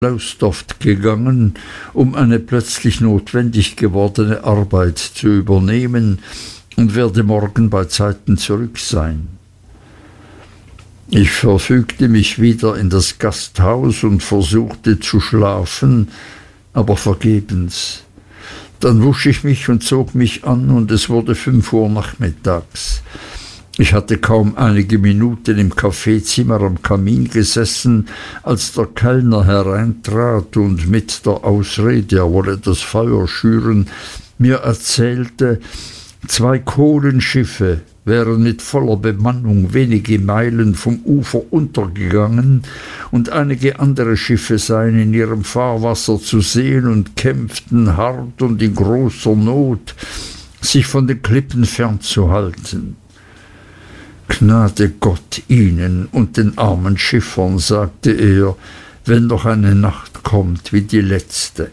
Lowestoft gegangen, um eine plötzlich notwendig gewordene Arbeit zu übernehmen, und werde morgen beizeiten zurück sein. Ich verfügte mich wieder in das Gasthaus und versuchte zu schlafen, aber vergebens. Dann wusch ich mich und zog mich an, und es wurde 5 Uhr nachmittags. Ich hatte kaum einige Minuten im Kaffeezimmer am Kamin gesessen, als der Kellner hereintrat und mit der Ausrede, er wolle das Feuer schüren, mir erzählte, 2 Kohlenschiffe wären mit voller Bemannung wenige Meilen vom Ufer untergegangen, und einige andere Schiffe seien in ihrem Fahrwasser zu sehen und kämpften hart und in großer Not, sich von den Klippen fernzuhalten. Gnade Gott ihnen und den armen Schiffern, sagte er, wenn noch eine Nacht kommt wie die letzte.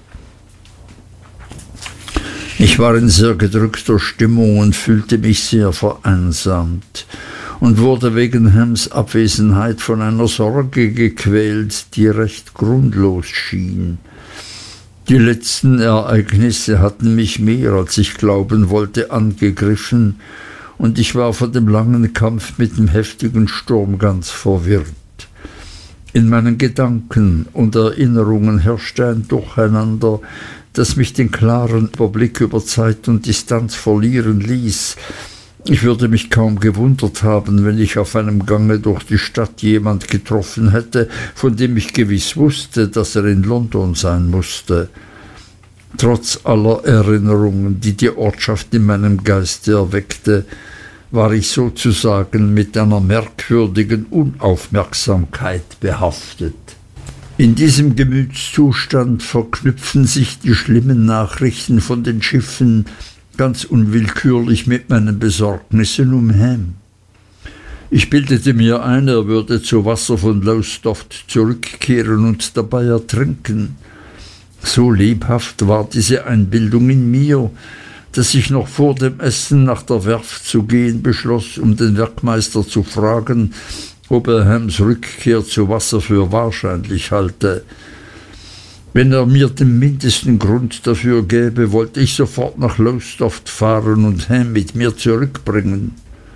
Ich war in sehr gedrückter Stimmung und fühlte mich sehr vereinsamt und wurde wegen Hams Abwesenheit von einer Sorge gequält, die recht grundlos schien. Die letzten Ereignisse hatten mich mehr, als ich glauben wollte, angegriffen, und ich war von dem langen Kampf mit dem heftigen Sturm ganz verwirrt. In meinen Gedanken und Erinnerungen herrschte ein Durcheinander, das mich den klaren Überblick über Zeit und Distanz verlieren ließ. Ich würde mich kaum gewundert haben, wenn ich auf einem Gange durch die Stadt jemand getroffen hätte, von dem ich gewiss wusste, dass er in London sein musste. Trotz aller Erinnerungen, die die Ortschaft in meinem Geiste erweckte, war ich sozusagen mit einer merkwürdigen Unaufmerksamkeit behaftet. In diesem Gemütszustand verknüpfen sich die schlimmen Nachrichten von den Schiffen ganz unwillkürlich mit meinen Besorgnissen um Ham. Ich bildete mir ein, er würde zu Wasser von Lowestoft zurückkehren und dabei ertrinken. So lebhaft war diese Einbildung in mir, dass ich noch vor dem Essen nach der Werft zu gehen beschloss, um den Werkmeister zu fragen, ob er Hams Rückkehr zu Wasser für wahrscheinlich halte. Wenn er mir den mindesten Grund dafür gäbe, wollte ich sofort nach Lowestoft fahren und Ham mit mir zurückbringen.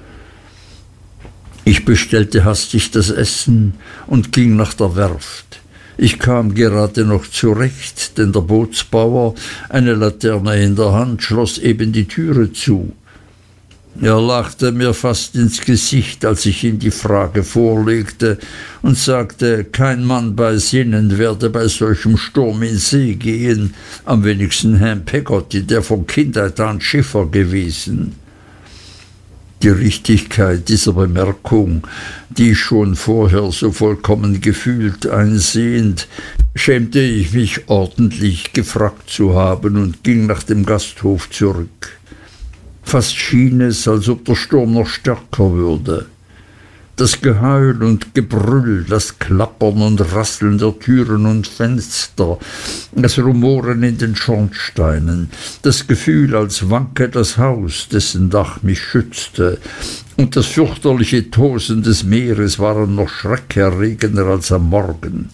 Ich bestellte hastig das Essen und ging nach der Werft. Ich kam gerade noch zurecht, denn der Bootsbauer, eine Laterne in der Hand, schloss eben die Türe zu. Er lachte mir fast ins Gesicht, als ich ihm die Frage vorlegte, und sagte, kein Mann bei Sinnen werde bei solchem Sturm in See gehen, am wenigsten Ham Peggotty, der von Kindheit an Schiffer gewesen. Die Richtigkeit dieser Bemerkung, die ich schon vorher so vollkommen gefühlt, einsehend, schämte ich mich ordentlich gefragt zu haben und ging nach dem Gasthof zurück. Fast schien es, als ob der Sturm noch stärker würde. Das Geheul und Gebrüll, das Klappern und Rasseln der Türen und Fenster, das Rumoren in den Schornsteinen, das Gefühl, als wanke das Haus, dessen Dach mich schützte, und das fürchterliche Tosen des Meeres waren noch schreckerregender als am Morgen.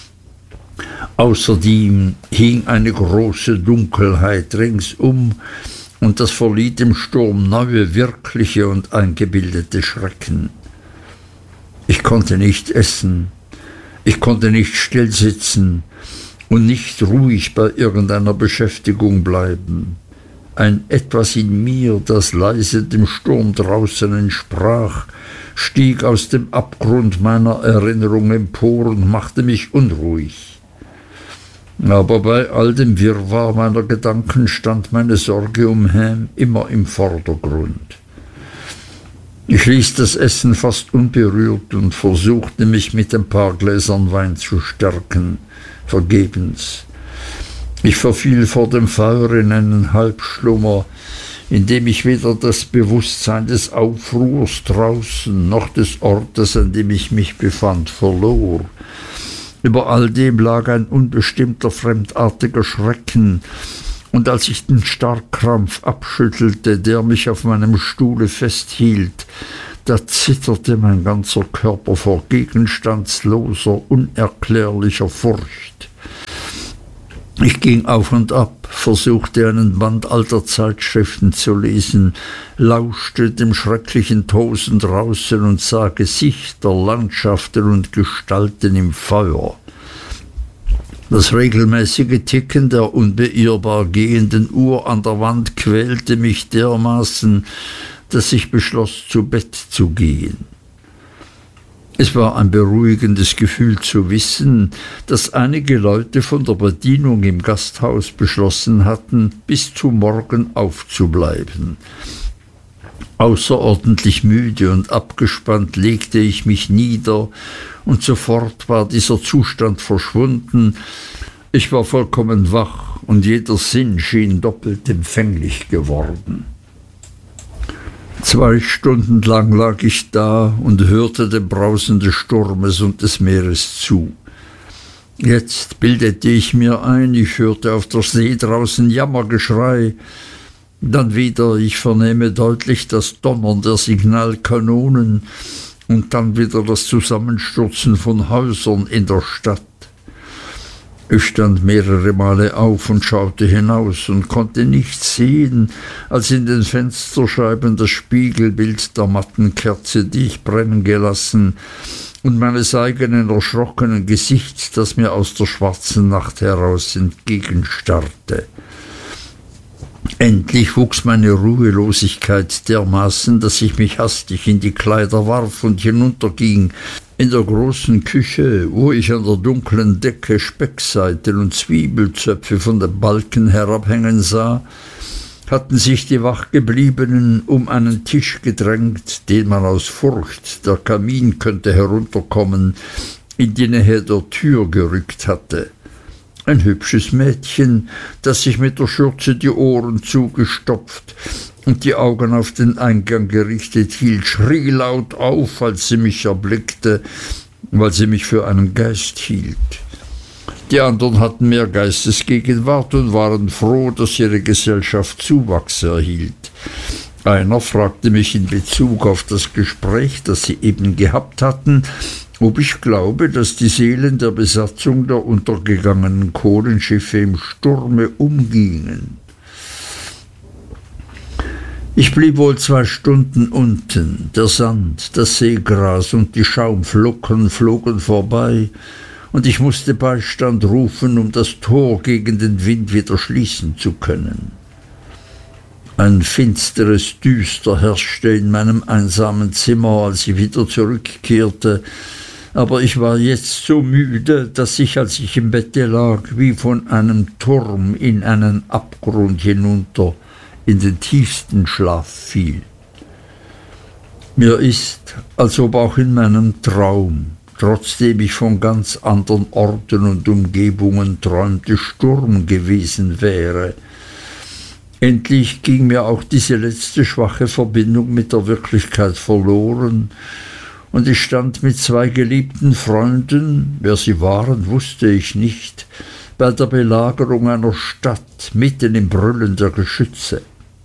Außerdem hing eine große Dunkelheit ringsum, und das verlieh dem Sturm neue wirkliche und eingebildete Schrecken. Ich konnte nicht essen, ich konnte nicht still sitzen und nicht ruhig bei irgendeiner Beschäftigung bleiben. Ein Etwas in mir, das leise dem Sturm draußen entsprach, stieg aus dem Abgrund meiner Erinnerung empor und machte mich unruhig. Aber bei all dem Wirrwarr meiner Gedanken stand meine Sorge um Ham immer im Vordergrund. Ich ließ das Essen fast unberührt und versuchte, mich mit ein paar Gläsern Wein zu stärken. Vergebens. Ich verfiel vor dem Feuer in einen Halbschlummer, in dem ich weder das Bewußtsein des Aufruhrs draußen noch des Ortes, an dem ich mich befand, verlor. Über all dem lag ein unbestimmter, fremdartiger Schrecken, und als ich den Starrkrampf abschüttelte, der mich auf meinem Stuhle festhielt, da zitterte mein ganzer Körper vor gegenstandsloser, unerklärlicher Furcht. Ich ging auf und ab, versuchte einen Band alter Zeitschriften zu lesen, lauschte dem schrecklichen Tosen draußen und sah Gesichter, Landschaften und Gestalten im Feuer. Das regelmäßige Ticken der unbeirrbar gehenden Uhr an der Wand quälte mich dermaßen, dass ich beschloss, zu Bett zu gehen. Es war ein beruhigendes Gefühl zu wissen, dass einige Leute von der Bedienung im Gasthaus beschlossen hatten, bis zum Morgen aufzubleiben. Außerordentlich müde und abgespannt legte ich mich nieder, und sofort war dieser Zustand verschwunden. Ich war vollkommen wach, und jeder Sinn schien doppelt empfänglich geworden. 2 Stunden lang lag ich da und hörte dem Brausen des Sturmes und des Meeres zu. Jetzt bildete ich mir ein, ich hörte auf der See draußen Jammergeschrei. Dann wieder, ich vernehme deutlich das Donnern der Signalkanonen und dann wieder das Zusammenstürzen von Häusern in der Stadt. Ich stand mehrere Male auf und schaute hinaus und konnte nichts sehen, als in den Fensterscheiben das Spiegelbild der matten Kerze, die ich brennen gelassen, und meines eigenen erschrockenen Gesichts, das mir aus der schwarzen Nacht heraus entgegenstarrte. Endlich wuchs meine Ruhelosigkeit dermaßen, dass ich mich hastig in die Kleider warf und hinunterging. In der großen Küche, wo ich an der dunklen Decke Speckseiten und Zwiebelzöpfe von den Balken herabhängen sah, hatten sich die Wachgebliebenen um einen Tisch gedrängt, den man aus Furcht, der Kamin könnte herunterkommen, in die Nähe der Tür gerückt hatte. Ein hübsches Mädchen, das sich mit der Schürze die Ohren zugestopft und die Augen auf den Eingang gerichtet hielt, schrie laut auf, als sie mich erblickte, weil sie mich für einen Geist hielt. Die anderen hatten mehr Geistesgegenwart und waren froh, dass ihre Gesellschaft Zuwachs erhielt. Einer fragte mich in Bezug auf das Gespräch, das sie eben gehabt hatten, ob ich glaube, dass die Seelen der Besatzung der untergegangenen Kohlenschiffe im Sturme umgingen. Ich blieb wohl 2 Stunden unten. Der Sand, das Seegras und die Schaumflocken flogen vorbei, und ich musste Beistand rufen, um das Tor gegen den Wind wieder schließen zu können. Ein finsteres Düster herrschte in meinem einsamen Zimmer, als ich wieder zurückkehrte, aber ich war jetzt so müde, dass ich, als ich im Bette lag, wie von einem Turm in einen Abgrund hinunter, in den tiefsten Schlaf fiel. Mir ist, als ob auch in meinem Traum, trotzdem ich von ganz anderen Orten und Umgebungen träumte, Sturm gewesen wäre. Endlich ging mir auch diese letzte schwache Verbindung mit der Wirklichkeit verloren, und ich stand mit 2 geliebten Freunden, wer sie waren, wusste ich nicht, bei der Belagerung einer Stadt, mitten im Brüllen der Geschütze.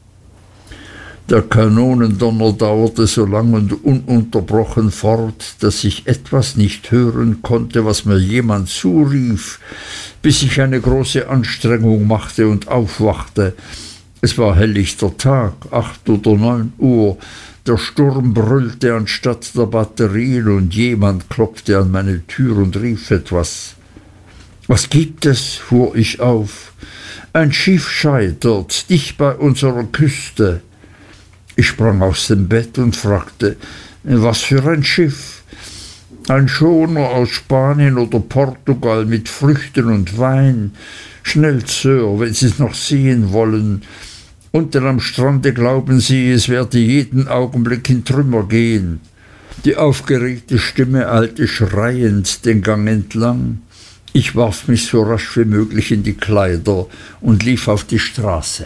Der Kanonendonner dauerte so lang und ununterbrochen fort, dass ich etwas nicht hören konnte, was mir jemand zurief, bis ich eine große Anstrengung machte und aufwachte. Es war helllichter Tag, 8 oder 9 Uhr. Der Sturm brüllte anstatt der Batterien und jemand klopfte an meine Tür und rief etwas. »Was gibt es?« fuhr ich auf. »Ein Schiff scheitert, dicht bei unserer Küste.« Ich sprang aus dem Bett und fragte, »Was für ein Schiff?« »Ein Schoner aus Spanien oder Portugal mit Früchten und Wein. Schnell, Sir, wenn Sie's noch sehen wollen. Unten am Strande glauben sie, es werde jeden Augenblick in Trümmer gehen.« Die aufgeregte Stimme eilte schreiend den Gang entlang. Ich warf mich so rasch wie möglich in die Kleider und lief auf die Straße.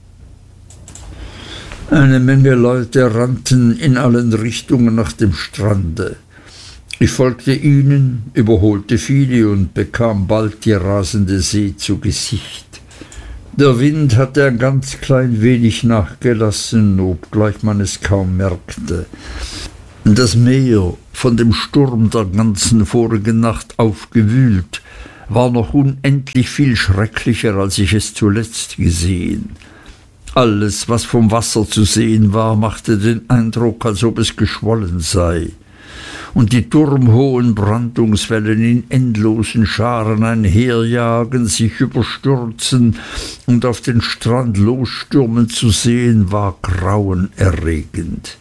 Eine Menge Leute rannten in allen Richtungen nach dem Strande. Ich folgte ihnen, überholte viele und bekam bald die rasende See zu Gesicht. Der Wind hatte ein ganz klein wenig nachgelassen, obgleich man es kaum merkte. Das Meer, von dem Sturm der ganzen vorigen Nacht aufgewühlt, war noch unendlich viel schrecklicher, als ich es zuletzt gesehen. Alles, was vom Wasser zu sehen war, machte den Eindruck, als ob es geschwollen sei. Und die turmhohen Brandungswellen in endlosen Scharen einherjagen, sich überstürzen und auf den Strand losstürmen zu sehen, war grauenerregend.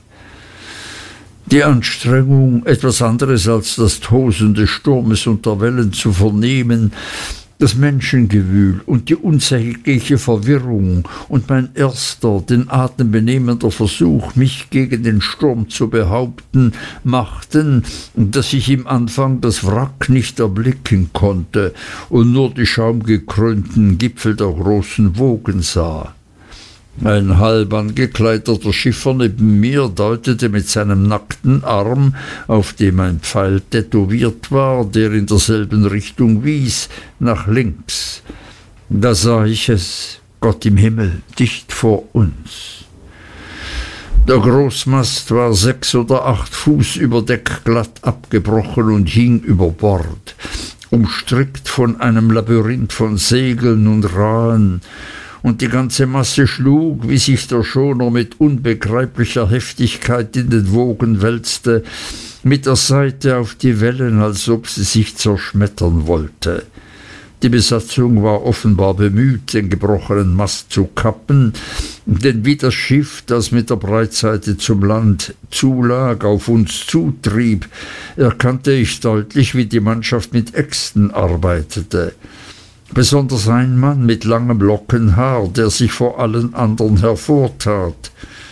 Die Anstrengung, etwas anderes als das Tosen des Sturmes und der Wellen zu vernehmen, das Menschengewühl und die unsägliche Verwirrung und mein erster, den Atem benehmender Versuch, mich gegen den Sturm zu behaupten, machten, dass ich im Anfang das Wrack nicht erblicken konnte und nur die schaumgekrönten Gipfel der großen Wogen sah. Ein halb angekleideter Schiffer neben mir deutete mit seinem nackten Arm, auf dem ein Pfeil tätowiert war, der in derselben Richtung wies, nach links. Da sah ich es, Gott im Himmel, dicht vor uns. Der Großmast war 6 oder 8 Fuß über Deck glatt abgebrochen und hing über Bord, umstrickt von einem Labyrinth von Segeln und Rahen, und die ganze Masse schlug, wie sich der Schoner mit unbegreiflicher Heftigkeit in den Wogen wälzte, mit der Seite auf die Wellen, als ob sie sich zerschmettern wollte. Die Besatzung war offenbar bemüht, den gebrochenen Mast zu kappen, denn wie das Schiff, das mit der Breitseite zum Land zulag, auf uns zutrieb, erkannte ich deutlich, wie die Mannschaft mit Äxten arbeitete. Besonders ein Mann mit langem Lockenhaar, der sich vor allen anderen hervortat.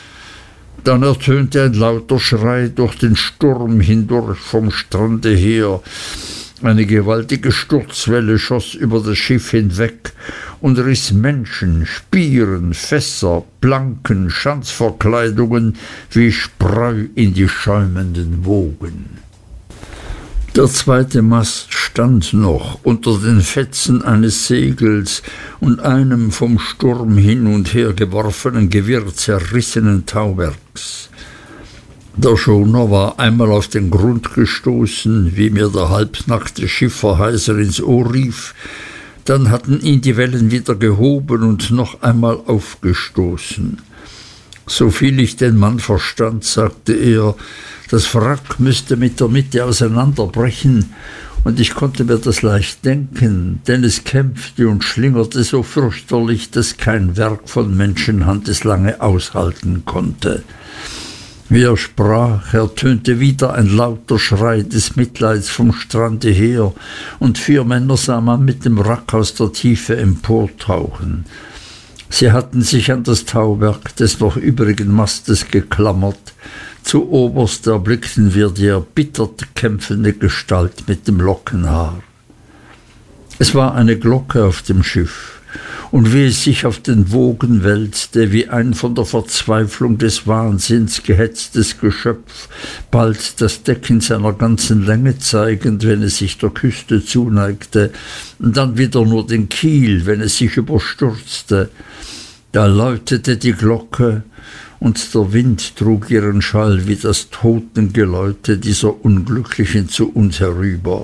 Dann ertönte ein lauter Schrei durch den Sturm hindurch vom Strande her. Eine gewaltige Sturzwelle schoss über das Schiff hinweg und riss Menschen, Spieren, Fässer, Planken, Schanzverkleidungen wie Spreu in die schäumenden Wogen. Der zweite Mast stand noch unter den Fetzen eines Segels und einem vom Sturm hin und her geworfenen Gewirr zerrissenen Tauwerks. Der Schoner war einmal auf den Grund gestoßen, wie mir der halbnackte Schiffer heiser ins Ohr rief, dann hatten ihn die Wellen wieder gehoben und noch einmal aufgestoßen. Soviel ich den Mann verstand, sagte er, das Wrack müsste mit der Mitte auseinanderbrechen, und ich konnte mir das leicht denken, denn es kämpfte und schlingerte so fürchterlich, dass kein Werk von Menschenhand es lange aushalten konnte. Wie er sprach, ertönte wieder ein lauter Schrei des Mitleids vom Strande her, und 4 Männer sah man mit dem Wrack aus der Tiefe emportauchen. Sie hatten sich an das Tauwerk des noch übrigen Mastes geklammert. Zuoberst erblickten wir die erbittert kämpfende Gestalt mit dem Lockenhaar. Es war eine Glocke auf dem Schiff, und wie es sich auf den Wogen wälzte, wie ein von der Verzweiflung des Wahnsinns gehetztes Geschöpf, bald das Deck in seiner ganzen Länge zeigend, wenn es sich der Küste zuneigte, dann wieder nur den Kiel, wenn es sich überstürzte, da läutete die Glocke, und der Wind trug ihren Schall wie das Totengeläute dieser Unglücklichen zu uns herüber.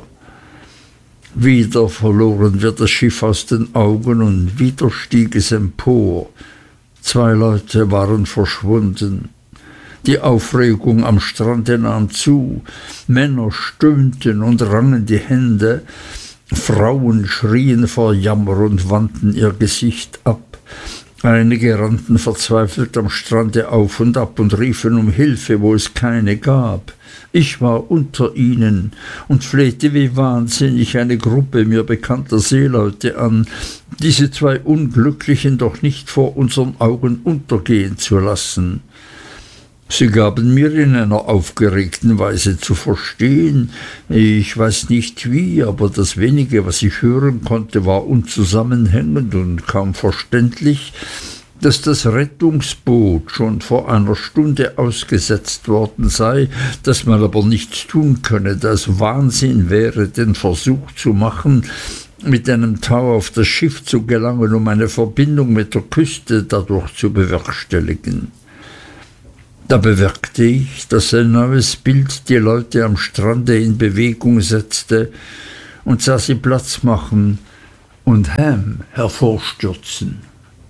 Wieder verloren wir das Schiff aus den Augen, und wieder stieg es empor. 2 Leute waren verschwunden. Die Aufregung am Strande nahm zu. Männer stöhnten und rangen die Hände. Frauen schrien vor Jammer und wandten ihr Gesicht ab. Einige rannten verzweifelt am Strande auf und ab und riefen um Hilfe, wo es keine gab. Ich war unter ihnen und flehte wie wahnsinnig eine Gruppe mir bekannter Seeleute an, diese 2 Unglücklichen doch nicht vor unseren Augen untergehen zu lassen. Sie gaben mir in einer aufgeregten Weise zu verstehen, ich weiß nicht wie, aber das wenige, was ich hören konnte, war unzusammenhängend und kaum verständlich, dass das Rettungsboot schon vor einer Stunde ausgesetzt worden sei, dass man aber nichts tun könne, da es Wahnsinn wäre, den Versuch zu machen, mit einem Tau auf das Schiff zu gelangen, um eine Verbindung mit der Küste dadurch zu bewerkstelligen. Da bemerkte ich, dass ein neues Bild die Leute am Strande in Bewegung setzte, und sah sie Platz machen und Ham hervorstürzen.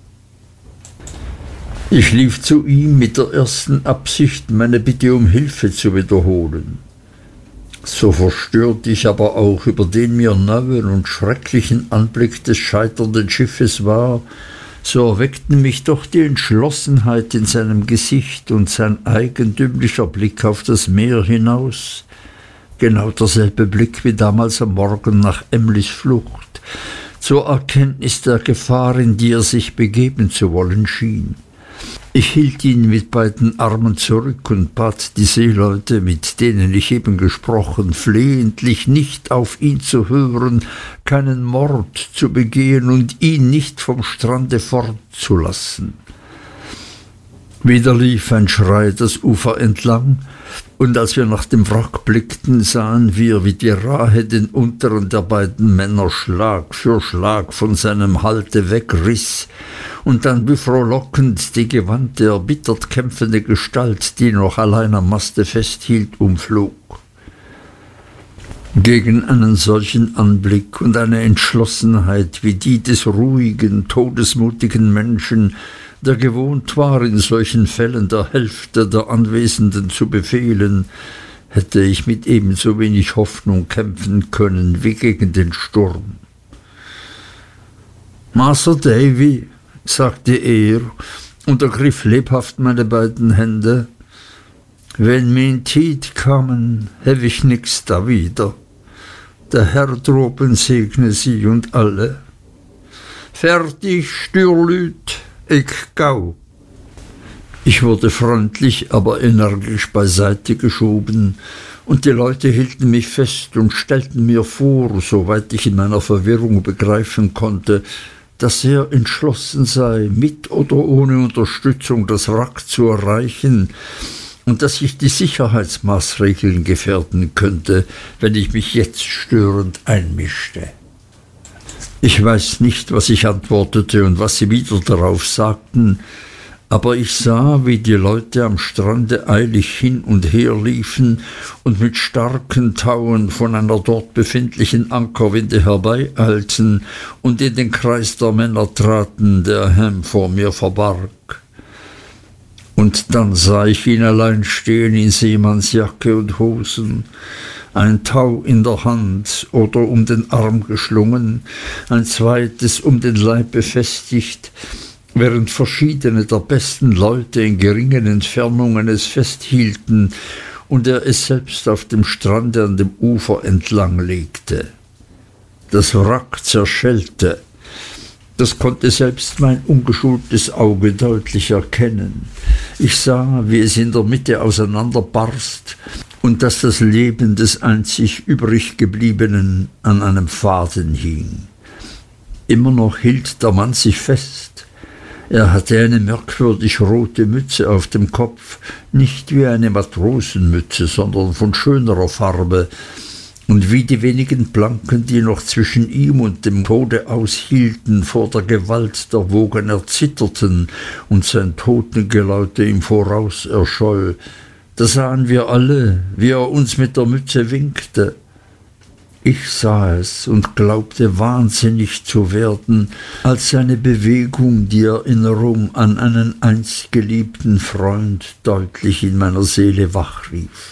Ich lief zu ihm mit der ersten Absicht, meine Bitte um Hilfe zu wiederholen. So verstört ich aber auch über den mir neuen und schrecklichen Anblick des scheiternden Schiffes war, so erweckten mich doch die Entschlossenheit in seinem Gesicht und sein eigentümlicher Blick auf das Meer hinaus, genau derselbe Blick wie damals am Morgen nach Emlys Flucht, zur Erkenntnis der Gefahr, in die er sich begeben zu wollen schien. Ich hielt ihn mit beiden Armen zurück und bat die Seeleute, mit denen ich eben gesprochen, flehentlich nicht auf ihn zu hören, keinen Mord zu begehen und ihn nicht vom Strande fortzulassen. Wieder lief ein Schrei das Ufer entlang, und als wir nach dem Wrack blickten, sahen wir, wie die Rahe den unteren der beiden Männer Schlag für Schlag von seinem Halte wegriß und dann wie frohlockend die gewandte, erbittert kämpfende Gestalt, die noch allein am Maste festhielt, umflog. Gegen einen solchen Anblick und eine Entschlossenheit wie die des ruhigen, todesmutigen Menschen, der gewohnt war, in solchen Fällen der Hälfte der Anwesenden zu befehlen, hätte ich mit ebenso wenig Hoffnung kämpfen können wie gegen den Sturm. »Masr Davy«, sagte er und ergriff lebhaft meine beiden Hände, »wenn min Tiet kamen, hew ich nix da wieder. Der Herr droben segne Sie und alle. Fertig, Stürlüt, ich gau.« Ich wurde freundlich, aber energisch beiseite geschoben, und die Leute hielten mich fest und stellten mir vor, soweit ich in meiner Verwirrung begreifen konnte, dass er entschlossen sei, mit oder ohne Unterstützung das Wrack zu erreichen, und dass ich die Sicherheitsmaßregeln gefährden könnte, wenn ich mich jetzt störend einmischte. Ich weiß nicht, was ich antwortete und was sie wieder darauf sagten, aber ich sah, wie die Leute am Strande eilig hin und her liefen und mit starken Tauen von einer dort befindlichen Ankerwinde herbeieilten und in den Kreis der Männer traten, der Ham vor mir verbarg. Und dann sah ich ihn allein stehen in Seemannsjacke und Hosen, ein Tau in der Hand oder um den Arm geschlungen, ein zweites um den Leib befestigt, während verschiedene der besten Leute in geringen Entfernungen es festhielten und er es selbst auf dem Strande an dem Ufer entlang legte. Das Wrack zerschellte. Das konnte selbst mein ungeschultes Auge deutlich erkennen. Ich sah, wie es in der Mitte auseinanderbarst und dass das Leben des einzig übrig gebliebenen an einem Faden hing. Immer noch hielt der Mann sich fest. Er hatte eine merkwürdig rote Mütze auf dem Kopf, nicht wie eine Matrosenmütze, sondern von schönerer Farbe, und wie die wenigen Planken, die noch zwischen ihm und dem Tode aushielten, vor der Gewalt der Wogen erzitterten und sein Totengeläute im Voraus erscholl, da sahen wir alle, wie er uns mit der Mütze winkte. Ich sah es und glaubte wahnsinnig zu werden, als seine Bewegung die Erinnerung an einen einst geliebten Freund deutlich in meiner Seele wachrief.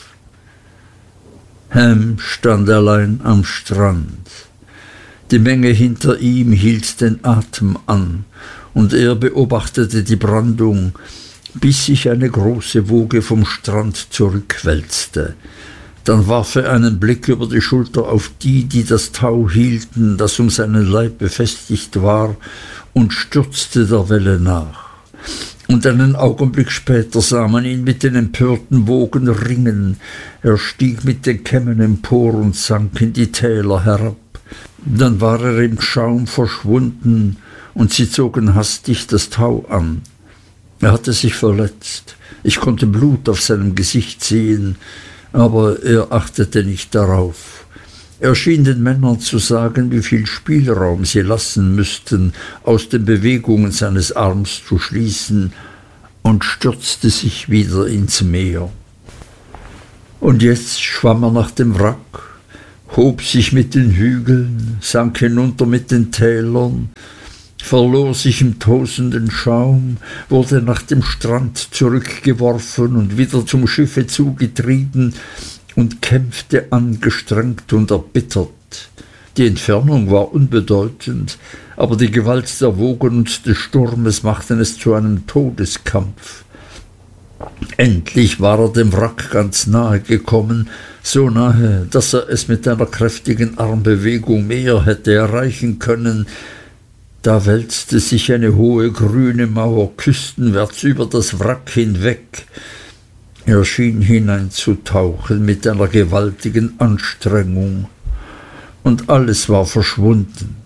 Ham stand allein am Strand. Die Menge hinter ihm hielt den Atem an, und er beobachtete die Brandung, bis sich eine große Woge vom Strand zurückwälzte. Dann warf er einen Blick über die Schulter auf die das Tau hielten, das um seinen Leib befestigt war, und stürzte der Welle nach. Und einen Augenblick später sah man ihn mit den empörten Wogen ringen. Er stieg mit den Kämmen empor und sank in die Täler herab. Dann war er im Schaum verschwunden, und sie zogen hastig das Tau an. Er hatte sich verletzt. Ich konnte Blut auf seinem Gesicht sehen, aber er achtete nicht darauf. Er schien den Männern zu sagen, wie viel Spielraum sie lassen müssten, aus den Bewegungen seines Arms zu schließen, und stürzte sich wieder ins Meer. Und jetzt schwamm er nach dem Wrack, hob sich mit den Hügeln, sank hinunter mit den Tälern, verlor sich im tosenden Schaum, wurde nach dem Strand zurückgeworfen und wieder zum Schiffe zugetrieben und kämpfte angestrengt und erbittert. Die Entfernung war unbedeutend, aber die Gewalt der Wogen und des Sturmes machten es zu einem Todeskampf. Endlich war er dem Wrack ganz nahe gekommen, so nahe, dass er es mit einer kräftigen Armbewegung mehr hätte erreichen können. Da wälzte sich eine hohe grüne Mauer küstenwärts über das Wrack hinweg. Er schien hineinzutauchen mit einer gewaltigen Anstrengung, und alles war verschwunden.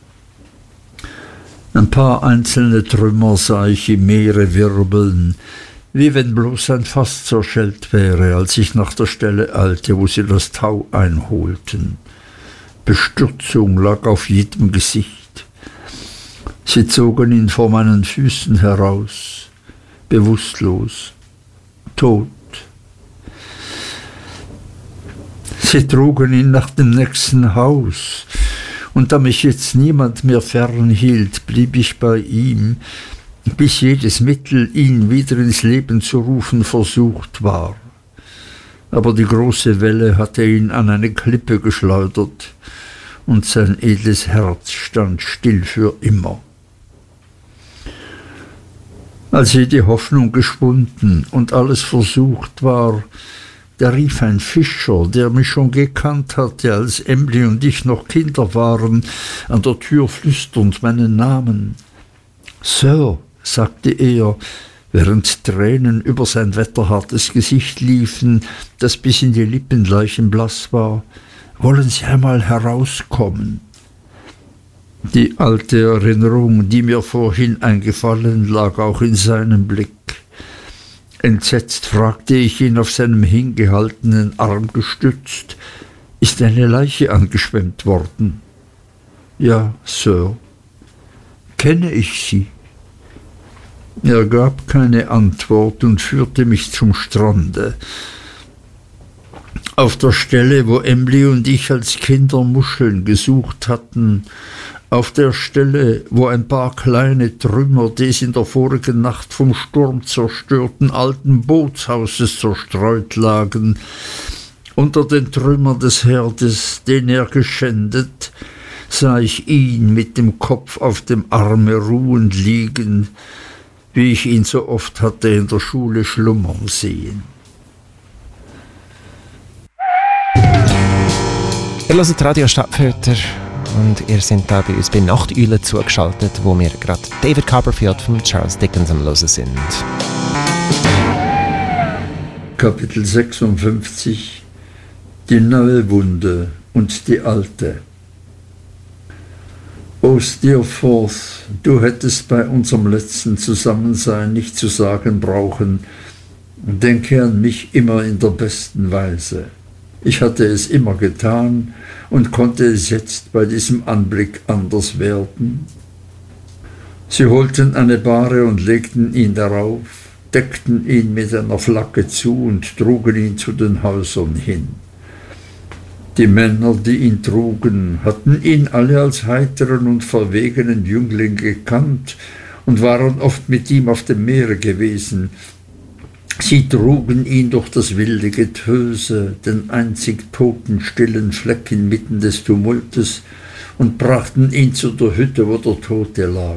Ein paar einzelne Trümmer sah ich im Meere wirbeln, wie wenn bloß ein Fass zerschellt wäre, als ich nach der Stelle eilte, wo sie das Tau einholten. Bestürzung lag auf jedem Gesicht. Sie zogen ihn vor meinen Füßen heraus, bewusstlos, tot. Sie trugen ihn nach dem nächsten Haus, und da mich jetzt niemand mehr fernhielt, blieb ich bei ihm, bis jedes Mittel, ihn wieder ins Leben zu rufen, versucht war. Aber die große Welle hatte ihn an eine Klippe geschleudert, und sein edles Herz stand still für immer. Als jede Hoffnung geschwunden und alles versucht war, da rief ein Fischer, der mich schon gekannt hatte, als Emly und ich noch Kinder waren, an der Tür flüsternd meinen Namen. »Sir«, sagte er, während Tränen über sein wetterhartes Gesicht liefen, das bis in die Lippen leichenblass war, »wollen Sie einmal herauskommen?« Die alte Erinnerung, die mir vorhin eingefallen, lag auch in seinem Blick. Entsetzt fragte ich ihn auf seinem hingehaltenen Arm gestützt: »Ist eine Leiche angeschwemmt worden?« »Ja, Sir.« »Kenne ich sie?« Er gab keine Antwort und führte mich zum Strande. Auf der Stelle, wo Emly und ich als Kinder Muscheln gesucht hatten, auf der Stelle, wo ein paar kleine Trümmer des in der vorigen Nacht vom Sturm zerstörten alten Bootshauses zerstreut lagen, unter den Trümmern des Herdes, den er geschändet, sah ich ihn mit dem Kopf auf dem Arme ruhend liegen, wie ich ihn so oft hatte in der Schule schlummern sehen. Ihr hört Radio Stadtfilter und ihr seid da bei uns bei Nachteule zugeschaltet, wo wir gerade David Copperfield von Charles Dickens am Hören sind. Kapitel 56: Die neue Wunde und die alte. O Steerforth, du hättest bei unserem letzten Zusammensein nicht zu sagen brauchen: Denke an mich immer in der besten Weise. Ich hatte es immer getan und konnte es jetzt bei diesem Anblick anders werden. Sie holten eine Bahre und legten ihn darauf, deckten ihn mit einer Flagge zu und trugen ihn zu den Häusern hin. Die Männer, die ihn trugen, hatten ihn alle als heiteren und verwegenen Jüngling gekannt und waren oft mit ihm auf dem Meere gewesen. Sie trugen ihn durch das wilde Getöse, den einzig totenstillen Fleck inmitten des Tumultes, und brachten ihn zu der Hütte, wo der Tote lag.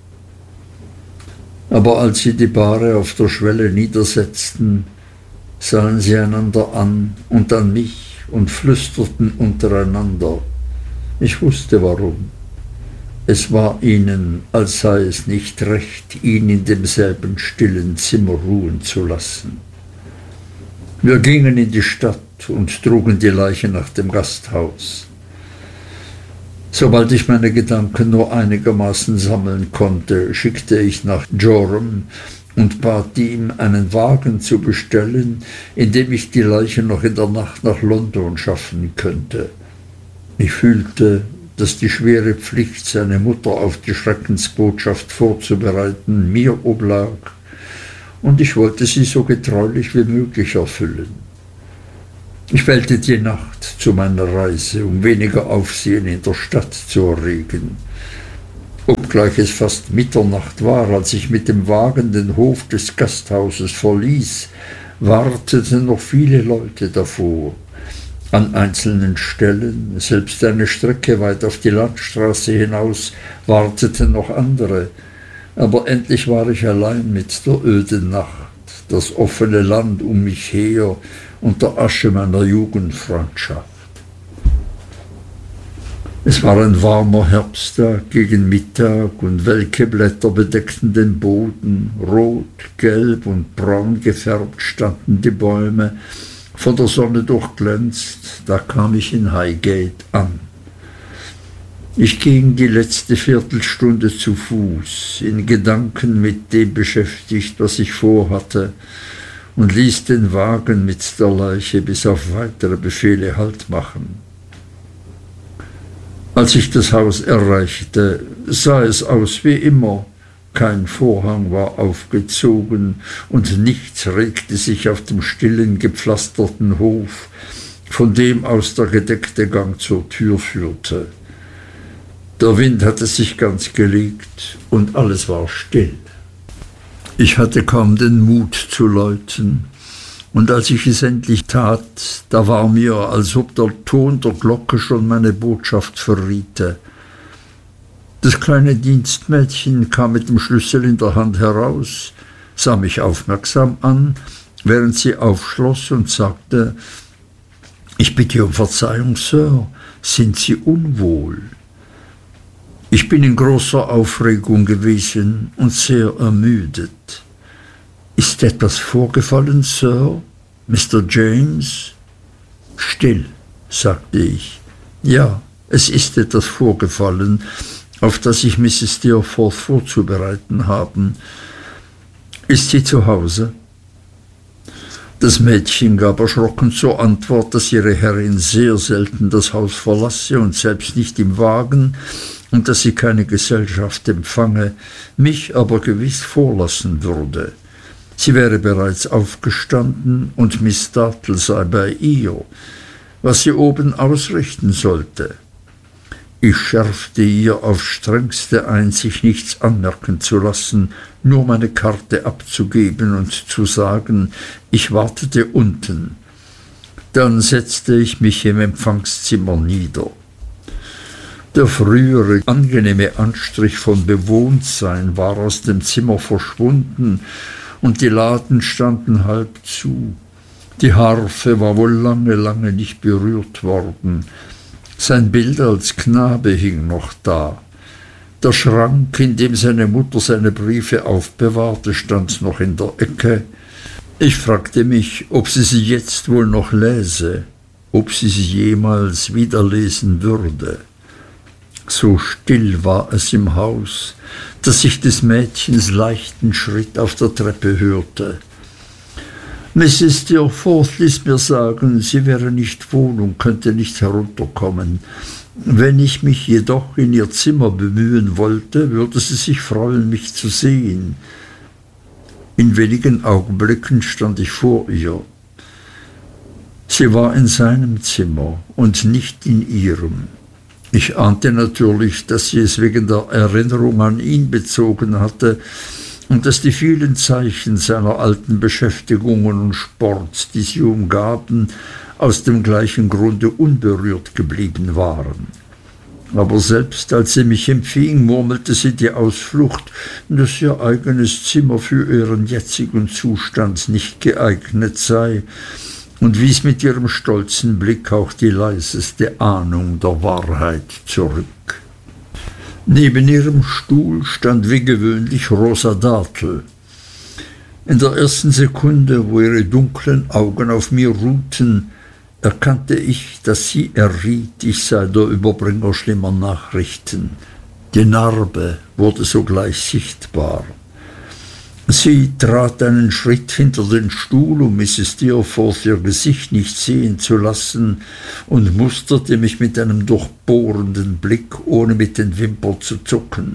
Aber als sie die Bahre auf der Schwelle niedersetzten, sahen sie einander an und dann mich und flüsterten untereinander. Ich wusste warum. Es war ihnen, als sei es nicht recht, ihn in demselben stillen Zimmer ruhen zu lassen. Wir gingen in die Stadt und trugen die Leiche nach dem Gasthaus. Sobald ich meine Gedanken nur einigermaßen sammeln konnte, schickte ich nach Joram und bat ihm, einen Wagen zu bestellen, in dem ich die Leiche noch in der Nacht nach London schaffen könnte. Ich fühlte, dass die schwere Pflicht, seine Mutter auf die Schreckensbotschaft vorzubereiten, mir oblag, und ich wollte sie so getreulich wie möglich erfüllen. Ich wählte die Nacht zu meiner Reise, um weniger Aufsehen in der Stadt zu erregen. Obgleich es fast Mitternacht war, als ich mit dem Wagen den Hof des Gasthauses verließ, warteten noch viele Leute davor. An einzelnen Stellen, selbst eine Strecke weit auf die Landstraße hinaus, warteten noch andere. Aber endlich war ich allein mit der öden Nacht, das offene Land um mich her und der Asche meiner Jugendfreundschaft. Es war ein warmer Herbsttag gegen Mittag und welke Blätter bedeckten den Boden. Rot, gelb und braun gefärbt standen die Bäume, von der Sonne durchglänzt. Da kam ich in Highgate an. Ich ging die letzte Viertelstunde zu Fuß, in Gedanken mit dem beschäftigt, was ich vorhatte, und ließ den Wagen mit der Leiche bis auf weitere Befehle Halt machen. Als ich das Haus erreichte, sah es aus wie immer. Kein Vorhang war aufgezogen und nichts regte sich auf dem stillen, gepflasterten Hof, von dem aus der gedeckte Gang zur Tür führte. Der Wind hatte sich ganz gelegt und alles war still. Ich hatte kaum den Mut zu läuten, und als ich es endlich tat, da war mir, als ob der Ton der Glocke schon meine Botschaft verriete. Das kleine Dienstmädchen kam mit dem Schlüssel in der Hand heraus, sah mich aufmerksam an, während sie aufschloss und sagte: »Ich bitte um Verzeihung, Sir, sind Sie unwohl?« Ich bin in großer Aufregung gewesen und sehr ermüdet. »Ist etwas vorgefallen, Sir? Mr. James?« »Still«, sagte ich. »Ja, es ist etwas vorgefallen, auf das ich Mrs. Steerforth vorzubereiten habe. Ist sie zu Hause?« Das Mädchen gab erschrocken zur Antwort, dass ihre Herrin sehr selten das Haus verlasse und selbst nicht im Wagen, und dass sie keine Gesellschaft empfange, mich aber gewiß vorlassen würde. Sie wäre bereits aufgestanden und Miss Dartle sei bei ihr, was sie oben ausrichten sollte. Ich schärfte ihr aufs Strengste ein, sich nichts anmerken zu lassen, nur meine Karte abzugeben und zu sagen, ich wartete unten. Dann setzte ich mich im Empfangszimmer nieder. Der frühere angenehme Anstrich von Bewohntsein war aus dem Zimmer verschwunden, und die Laden standen halb zu. Die Harfe war wohl lange, lange nicht berührt worden. Sein Bild als Knabe hing noch da. Der Schrank, in dem seine Mutter seine Briefe aufbewahrte, stand noch in der Ecke. Ich fragte mich, ob sie jetzt wohl noch läse, ob sie jemals wieder lesen würde. So still war es im Haus, dass ich des Mädchens leichten Schritt auf der Treppe hörte. Mrs. Steerforth ließ mir sagen, sie wäre nicht wohl und könnte nicht herunterkommen. Wenn ich mich jedoch in ihr Zimmer bemühen wollte, würde sie sich freuen, mich zu sehen. In wenigen Augenblicken stand ich vor ihr. Sie war in seinem Zimmer und nicht in ihrem. Ich ahnte natürlich, dass sie es wegen der Erinnerung an ihn bezogen hatte und dass die vielen Zeichen seiner alten Beschäftigungen und Sports, die sie umgaben, aus dem gleichen Grunde unberührt geblieben waren. Aber selbst als sie mich empfing, murmelte sie die Ausflucht, dass ihr eigenes Zimmer für ihren jetzigen Zustand nicht geeignet sei, und wies mit ihrem stolzen Blick auch die leiseste Ahnung der Wahrheit zurück. Neben ihrem Stuhl stand wie gewöhnlich Rosa Dartle. In der ersten Sekunde, wo ihre dunklen Augen auf mir ruhten, erkannte ich, dass sie erriet, ich sei der Überbringer schlimmer Nachrichten. Die Narbe wurde sogleich sichtbar. Sie trat einen Schritt hinter den Stuhl, um Mrs. Steerforth ihr Gesicht nicht sehen zu lassen, und musterte mich mit einem durchbohrenden Blick, ohne mit den Wimpern zu zucken.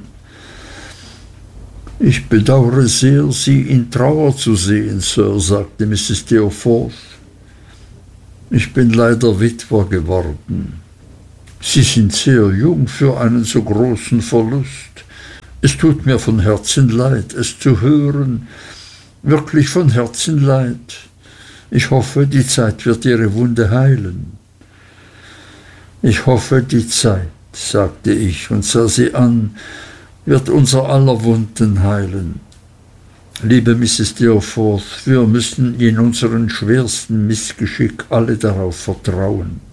»Ich bedauere sehr, Sie in Trauer zu sehen, Sir«, sagte Mrs. Steerforth. Ich bin leider Witwer geworden. Sie sind sehr jung für einen so großen Verlust. Es tut mir von Herzen leid, es zu hören, wirklich von Herzen leid. Ich hoffe, die Zeit wird Ihre Wunde heilen. Ich hoffe, die Zeit, sagte ich und sah sie an, wird unser aller Wunden heilen. Liebe Mrs. Steerforth, wir müssen in unserem schwersten Missgeschick alle darauf vertrauen.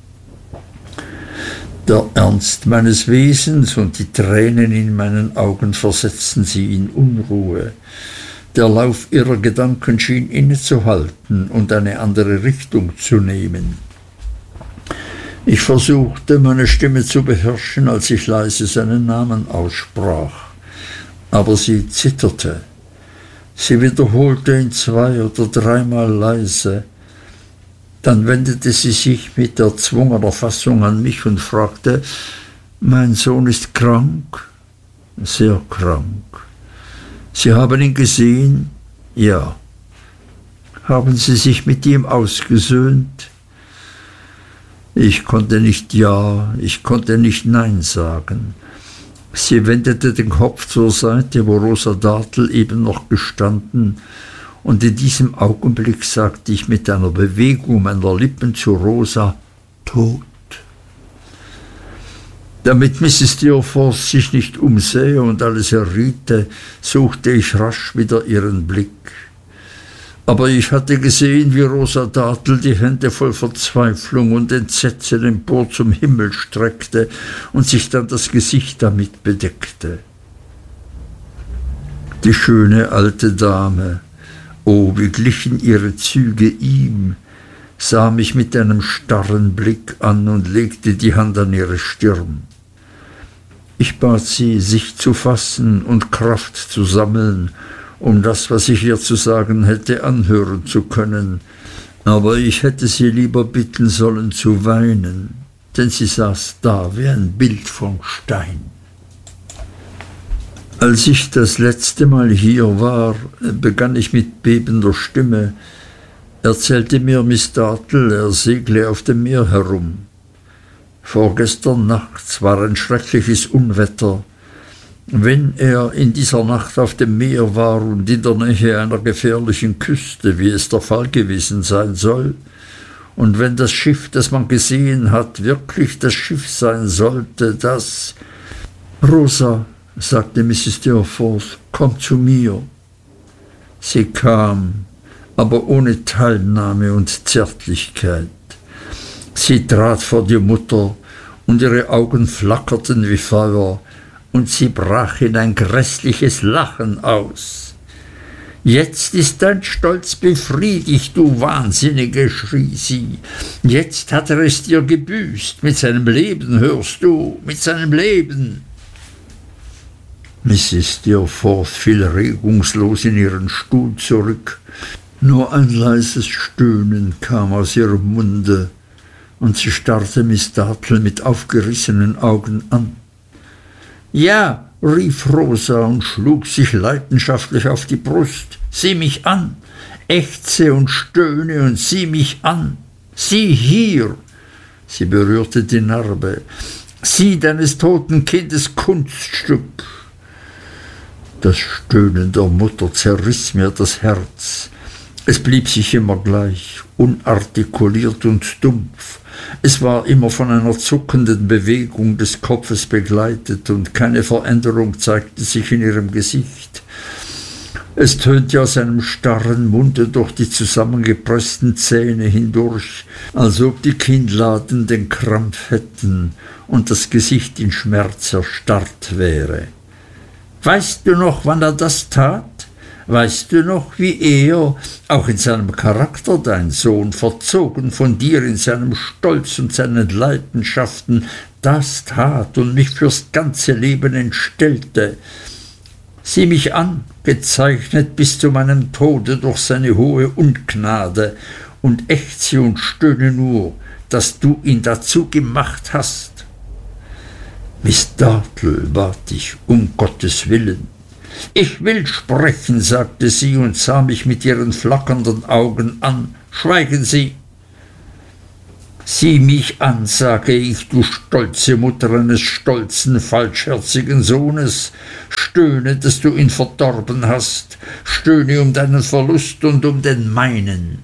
Der Ernst meines Wesens und die Tränen in meinen Augen versetzten sie in Unruhe. Der Lauf ihrer Gedanken schien innezuhalten und eine andere Richtung zu nehmen. Ich versuchte, meine Stimme zu beherrschen, als ich leise seinen Namen aussprach. Aber sie zitterte. Sie wiederholte ihn 2 oder 3-mal leise. Dann wendete sie sich mit erzwungener Fassung an mich und fragte, »Mein Sohn ist krank?« »Sehr krank.« »Sie haben ihn gesehen?« »Ja.« »Haben Sie sich mit ihm ausgesöhnt?« Ich konnte nicht Ja, ich konnte nicht Nein sagen. Sie wendete den Kopf zur Seite, wo Rosa Dartle eben noch gestanden, und in diesem Augenblick sagte ich mit einer Bewegung meiner Lippen zu Rosa, »Tot.« Damit Mrs. Steerforth sich nicht umsähe und alles erriete, suchte ich rasch wieder ihren Blick. Aber ich hatte gesehen, wie Rosa Dartle die Hände voll Verzweiflung und Entsetzen empor zum Himmel streckte und sich dann das Gesicht damit bedeckte. Die schöne alte Dame, oh, wie glichen ihre Züge ihm, sah mich mit einem starren Blick an und legte die Hand an ihre Stirn. Ich bat sie, sich zu fassen und Kraft zu sammeln, um das, was ich ihr zu sagen hätte, anhören zu können, aber ich hätte sie lieber bitten sollen zu weinen, denn sie saß da wie ein Bild von Stein. Als ich das letzte Mal hier war, begann ich mit bebender Stimme, erzählte mir Miss Dartle, er segle auf dem Meer herum. Vorgestern nachts war ein schreckliches Unwetter. Wenn er in dieser Nacht auf dem Meer war und in der Nähe einer gefährlichen Küste, wie es der Fall gewesen sein soll, und wenn das Schiff, das man gesehen hat, wirklich das Schiff sein sollte, das... »Rosa«, sagte Mrs. Steerforth, »komm zu mir.« Sie kam, aber ohne Teilnahme und Zärtlichkeit. Sie trat vor die Mutter, und ihre Augen flackerten wie Feuer, und sie brach in ein gräßliches Lachen aus. »Jetzt ist dein Stolz befriedigt, du Wahnsinnige«, schrie sie. »Jetzt hat er es dir gebüßt. Mit seinem Leben, hörst du, mit seinem Leben.« Mrs. Steerforth fiel regungslos in ihren Stuhl zurück. Nur ein leises Stöhnen kam aus ihrem Munde, und sie starrte Miss Dartle mit aufgerissenen Augen an. »Ja«, rief Rosa und schlug sich leidenschaftlich auf die Brust, »sieh mich an, ächze und stöhne und sieh mich an. Sieh hier«, sie berührte die Narbe, »sieh deines toten Kindes Kunststück.« Das Stöhnen der Mutter zerriss mir das Herz. Es blieb sich immer gleich, unartikuliert und dumpf. Es war immer von einer zuckenden Bewegung des Kopfes begleitet, und keine Veränderung zeigte sich in ihrem Gesicht. Es tönte aus einem starren Munde durch die zusammengepressten Zähne hindurch, als ob die Kinnladen den Krampf hätten und das Gesicht in Schmerz erstarrt wäre. »Weißt du noch, wann er das tat? Weißt du noch, wie er, auch in seinem Charakter dein Sohn, verzogen von dir in seinem Stolz und seinen Leidenschaften, das tat und mich fürs ganze Leben entstellte? Sieh mich an, gezeichnet bis zu meinem Tode durch seine hohe Ungnade, und ächze und stöhne nur, dass du ihn dazu gemacht hast.« »Miss Dartle«, bat ich, »um Gottes Willen.« »Ich will sprechen«, sagte sie und sah mich mit ihren flackernden Augen an. »Schweigen Sie!« Sieh mich an, sage ich, du stolze Mutter eines stolzen, falschherzigen Sohnes. Stöhne, dass du ihn verdorben hast. Stöhne um deinen Verlust und um den meinen.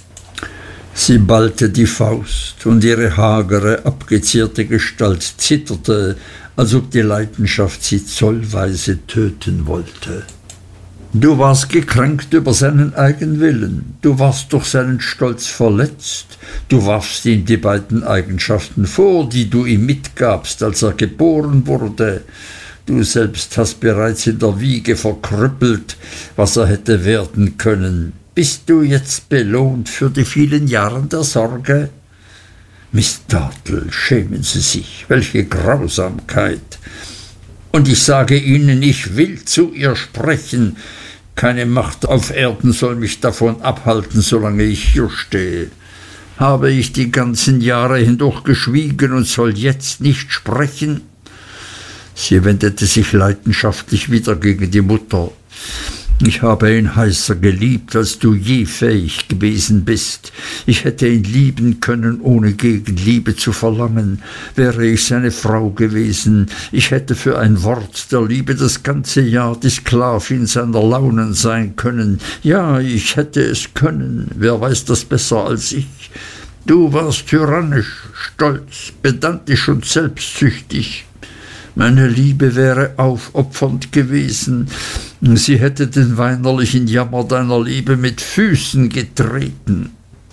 Sie ballte die Faust, und ihre hagere, abgezehrte Gestalt zitterte, als ob die Leidenschaft sie zollweise töten wollte. Du warst gekränkt über seinen Eigenwillen, du warst durch seinen Stolz verletzt, du warfst ihm die beiden Eigenschaften vor, die du ihm mitgabst, als er geboren wurde. Du selbst hast bereits in der Wiege verkrüppelt, was er hätte werden können. Bist du jetzt belohnt für die vielen Jahre der Sorge? Miss Dartle, schämen Sie sich, welche Grausamkeit! Und ich sage Ihnen, ich will zu ihr sprechen. Keine Macht auf Erden soll mich davon abhalten, solange ich hier stehe. Habe ich die ganzen Jahre hindurch geschwiegen und soll jetzt nicht sprechen? Sie wendete sich leidenschaftlich wieder gegen die Mutter. Ich habe ihn heißer geliebt, als du je fähig gewesen bist. Ich hätte ihn lieben können, ohne Gegenliebe zu verlangen. Wäre ich seine Frau gewesen, ich hätte für ein Wort der Liebe das ganze Jahr die Sklavin seiner Launen sein können. Ja, ich hätte es können. Wer weiß das besser als ich? Du warst tyrannisch, stolz, pedantisch und selbstsüchtig. Meine Liebe wäre aufopfernd gewesen. Sie hätte den weinerlichen Jammer deiner Liebe mit Füßen getreten.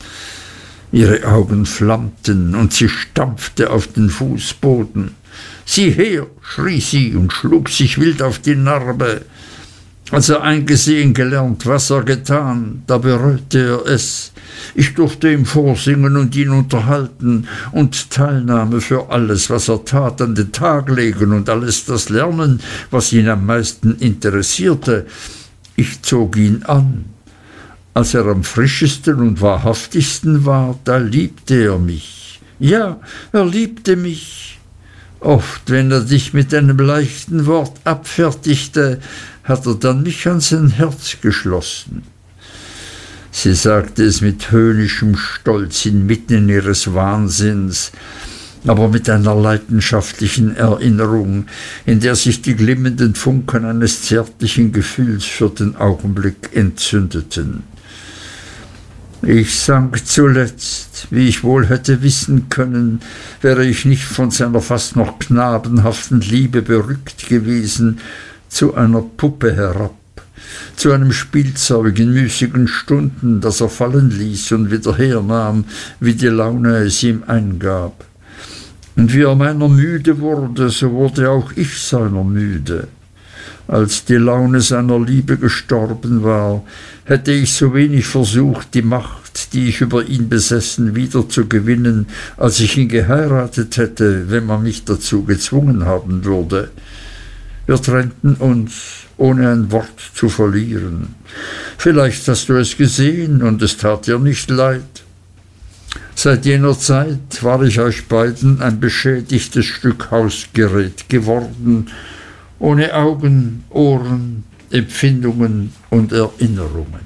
Ihre Augen flammten, und sie stampfte auf den Fußboden. Sieh her, schrie sie und schlug sich wild auf die Narbe. Als er eingesehen gelernt, was er getan, da bereute er es. Ich durfte ihm vorsingen und ihn unterhalten und Teilnahme für alles, was er tat, an den Tag legen und alles das lernen, was ihn am meisten interessierte. Ich zog ihn an. Als er am frischesten und wahrhaftigsten war, da liebte er mich. Ja, er liebte mich. Oft, wenn er dich mit einem leichten Wort abfertigte, hat er dann mich an sein Herz geschlossen. Sie sagte es mit höhnischem Stolz inmitten ihres Wahnsinns, aber mit einer leidenschaftlichen Erinnerung, in der sich die glimmenden Funken eines zärtlichen Gefühls für den Augenblick entzündeten. Ich sank zuletzt, wie ich wohl hätte wissen können, wäre ich nicht von seiner fast noch knabenhaften Liebe berückt gewesen, zu einer Puppe herab, zu einem Spielzeug in müßigen Stunden, das er fallen ließ und wieder hernahm, wie die Laune es ihm eingab. Und wie er meiner müde wurde, so wurde auch ich seiner müde. Als die Laune seiner Liebe gestorben war, hätte ich so wenig versucht, die Macht, die ich über ihn besessen, wieder zu gewinnen, als ich ihn geheiratet hätte, wenn man mich dazu gezwungen haben würde. Wir trennten uns, ohne ein Wort zu verlieren. Vielleicht hast du es gesehen, und es tat dir nicht leid. Seit jener Zeit war ich euch beiden ein beschädigtes Stück Hausgerät geworden, ohne Augen, Ohren, Empfindungen und Erinnerungen.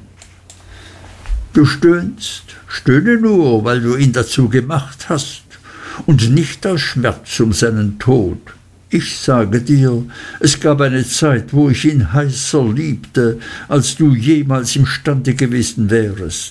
Du stöhnst, stöhne nur, weil du ihn dazu gemacht hast, und nicht aus Schmerz um seinen Tod. Ich sage dir, es gab eine Zeit, wo ich ihn heißer liebte, als du jemals imstande gewesen wärest.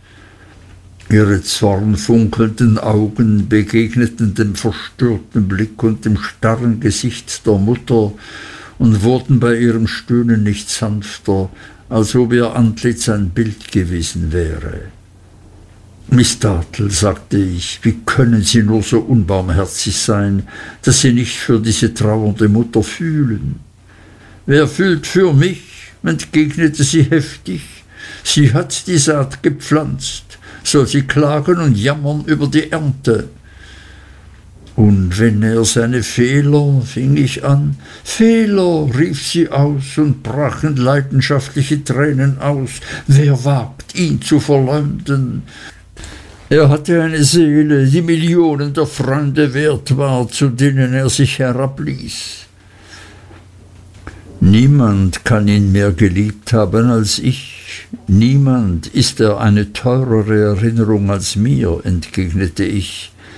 Ihre zornfunkelnden Augen begegneten dem verstörten Blick und dem starren Gesicht der Mutter und wurden bei ihrem Stöhnen nicht sanfter, als ob ihr Antlitz ein Bild gewesen wäre. Miss Dartle, sagte ich, wie können Sie nur so unbarmherzig sein, dass Sie nicht für diese trauernde Mutter fühlen? Wer fühlt für mich? Entgegnete sie heftig. Sie hat die Saat gepflanzt, soll sie klagen und jammern über die Ernte. Und wenn er seine Fehler, fing ich an. Fehler, rief sie aus und brach in leidenschaftliche Tränen aus. Wer wagt, ihn zu verleumden? Er hatte eine Seele, die Millionen der Freunde wert war, zu denen er sich herabließ. Niemand kann ihn mehr geliebt haben als ich. Niemand ist er eine teurere Erinnerung als mir, entgegnete ich.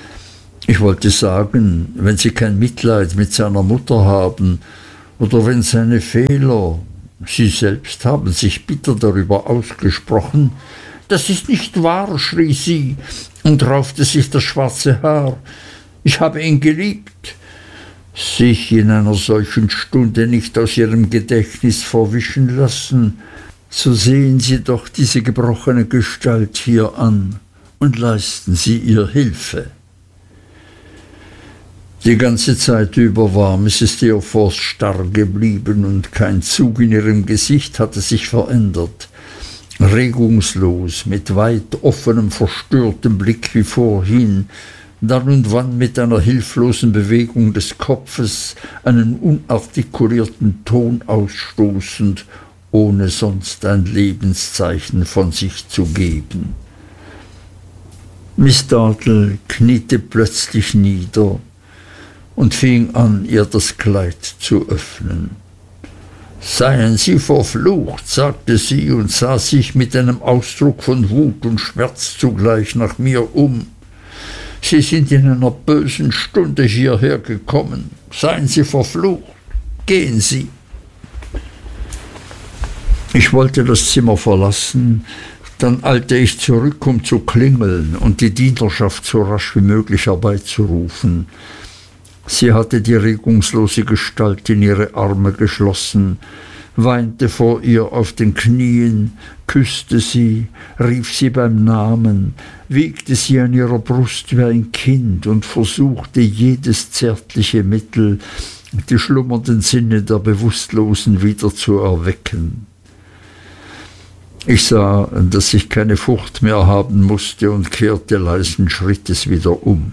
Ich wollte sagen, wenn Sie kein Mitleid mit seiner Mutter haben oder wenn seine Fehler, Sie selbst haben sich bitter darüber ausgesprochen. Das ist nicht wahr, schrie sie und raufte sich das schwarze Haar. Ich habe ihn geliebt. Sich in einer solchen Stunde nicht aus Ihrem Gedächtnis verwischen lassen, so sehen Sie doch diese gebrochene Gestalt hier an und leisten Sie ihr Hilfe. Die ganze Zeit über war Mrs. Steerforth starr geblieben und kein Zug in ihrem Gesicht hatte sich verändert. Regungslos, mit weit offenem, verstörtem Blick wie vorhin, dann und wann mit einer hilflosen Bewegung des Kopfes einen unartikulierten Ton ausstoßend, ohne sonst ein Lebenszeichen von sich zu geben. Miss Dartle kniete plötzlich nieder und fing an, ihr das Kleid zu öffnen. »Seien Sie verflucht«, sagte sie und sah sich mit einem Ausdruck von Wut und Schmerz zugleich nach mir um. »Sie sind in einer bösen Stunde hierher gekommen. Seien Sie verflucht. Gehen Sie.« Ich wollte das Zimmer verlassen, dann eilte ich zurück, um zu klingeln und die Dienerschaft so rasch wie möglich herbeizurufen. Sie hatte die regungslose Gestalt in ihre Arme geschlossen, weinte vor ihr auf den Knien, küßte sie, rief sie beim Namen, wiegte sie an ihrer Brust wie ein Kind und versuchte jedes zärtliche Mittel, die schlummernden Sinne der Bewusstlosen wieder zu erwecken. Ich sah, dass ich keine Furcht mehr haben musste und kehrte leisen Schrittes wieder um.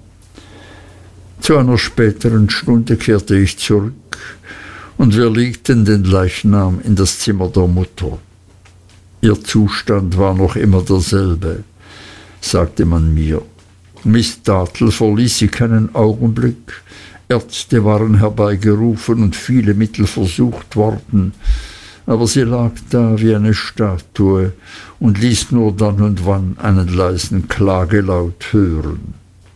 Zu einer späteren Stunde kehrte ich zurück und wir legten den Leichnam in das Zimmer der Mutter. Ihr Zustand war noch immer derselbe, sagte man mir. Miss Dartle verließ sie keinen Augenblick. Ärzte waren herbeigerufen und viele Mittel versucht worden, aber sie lag da wie eine Statue und ließ nur dann und wann einen leisen Klagelaut hören.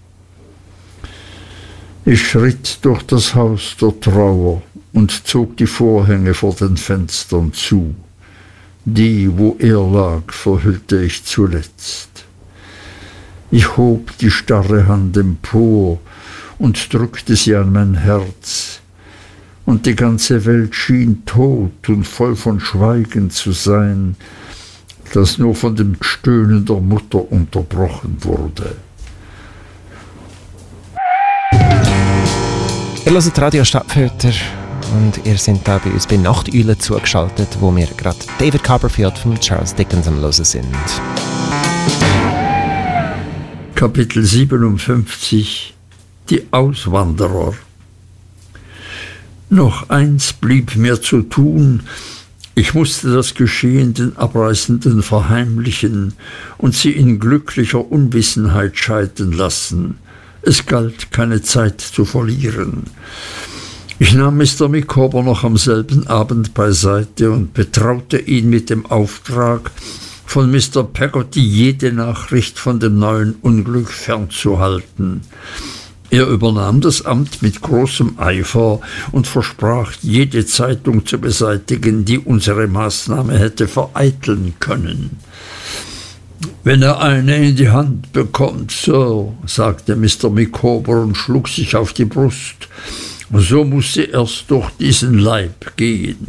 Ich schritt durch das Haus der Trauer und zog die Vorhänge vor den Fenstern zu. Die, wo er lag, verhüllte ich zuletzt. Ich hob die starre Hand empor und drückte sie an mein Herz, und die ganze Welt schien tot und voll von Schweigen zu sein, das nur von dem Stöhnen der Mutter unterbrochen wurde. Ihr hört Radio Stadtfilter und ihr seid da bei uns bei Nachteule zugeschaltet, wo wir gerade David Copperfield von Charles Dickens am Hören sind. Kapitel 57 Die Auswanderer. Noch eins blieb mir zu tun. Ich musste das Geschehen den Abreisenden verheimlichen und sie in glücklicher Unwissenheit scheiden lassen. Es galt, keine Zeit zu verlieren. Ich nahm Mr. Micawber noch am selben Abend beiseite und betraute ihn mit dem Auftrag, von Mr. Peggotty jede Nachricht von dem neuen Unglück fernzuhalten. Er übernahm das Amt mit großem Eifer und versprach, jede Zeitung zu beseitigen, die unsere Maßnahme hätte vereiteln können. »Wenn er eine in die Hand bekommt, Sir«, sagte Mr. Micawber und schlug sich auf die Brust, »so muss sie erst durch diesen Leib gehen.«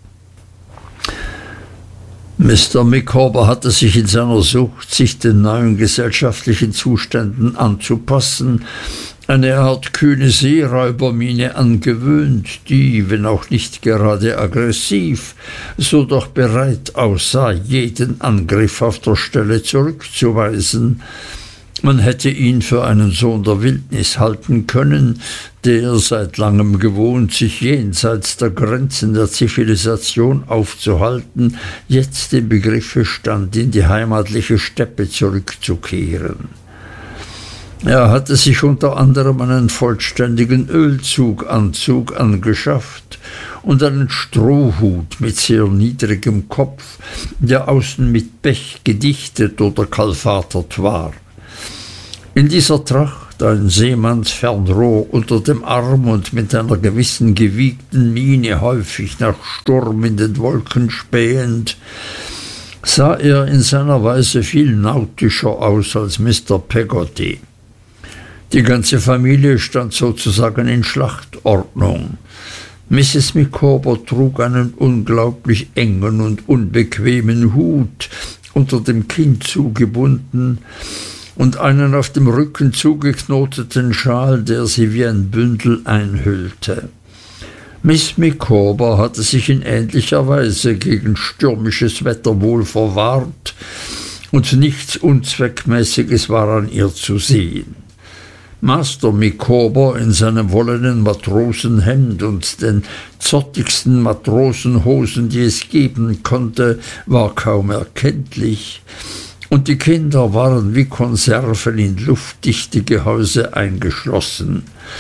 Mr. Micawber hatte sich in seiner Sucht, sich den neuen gesellschaftlichen Zuständen anzupassen, eine Art kühne Seeräubermiene angewöhnt, die, wenn auch nicht gerade aggressiv, so doch bereit aussah, jeden Angriff auf der Stelle zurückzuweisen. Man hätte ihn für einen Sohn der Wildnis halten können, der, seit langem gewohnt, sich jenseits der Grenzen der Zivilisation aufzuhalten, jetzt im Begriffe stand, in die heimatliche Steppe zurückzukehren. Er hatte sich unter anderem einen vollständigen Ölzuganzug angeschafft und einen Strohhut mit sehr niedrigem Kopf, der außen mit Pech gedichtet oder kalfatert war. In dieser Tracht, Nacht ein Seemannsfernrohr unter dem Arm und mit einer gewissen gewiegten Miene häufig nach Sturm in den Wolken spähend, sah er in seiner Weise viel nautischer aus als Mr. Peggotty. Die ganze Familie stand sozusagen in Schlachtordnung. Mrs. Micawber trug einen unglaublich engen und unbequemen Hut, unter dem Kinn zugebunden, und einen auf dem Rücken zugeknoteten Schal, der sie wie ein Bündel einhüllte. Miss Micawber hatte sich in ähnlicher Weise gegen stürmisches Wetter wohl verwahrt, und nichts Unzweckmäßiges war an ihr zu sehen. Master Micawber in seinem wollenen Matrosenhemd und den zottigsten Matrosenhosen, die es geben konnte, war kaum erkenntlich, und die Kinder waren wie Konserven in luftdichte Gehäuse eingeschlossen.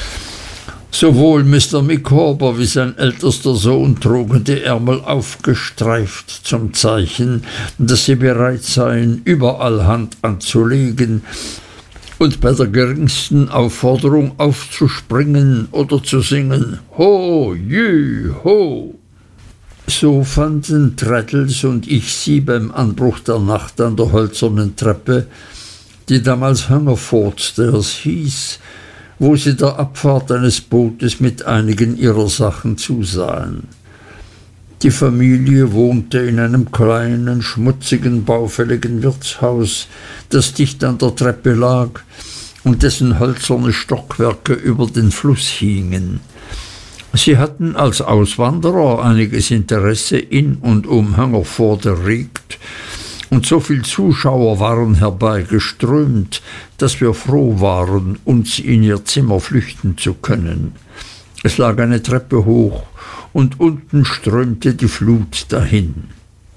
Sowohl Mr. Micawber wie sein ältester Sohn trugen die Ärmel aufgestreift zum Zeichen, dass sie bereit seien, überall Hand anzulegen und bei der geringsten Aufforderung aufzuspringen oder zu singen Ho, jü, ho. So fanden Traddles und ich sie beim Anbruch der Nacht an der hölzernen Treppe, die damals Hungerford Stairs hieß, wo sie der Abfahrt eines Bootes mit einigen ihrer Sachen zusahen. Die Familie wohnte in einem kleinen, schmutzigen, baufälligen Wirtshaus, das dicht an der Treppe lag und dessen hölzerne Stockwerke über den Fluss hingen. Sie hatten als Auswanderer einiges Interesse in und um Hungerford erregt, und so viel Zuschauer waren herbeigeströmt, dass wir froh waren, uns in ihr Zimmer flüchten zu können. Es lag eine Treppe hoch, und unten strömte die Flut dahin.